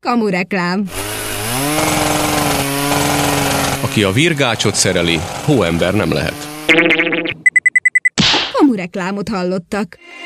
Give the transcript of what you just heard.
Kamureklám. Aki a virgácsot szereli, hóember nem lehet. Kamureklámot hallottak.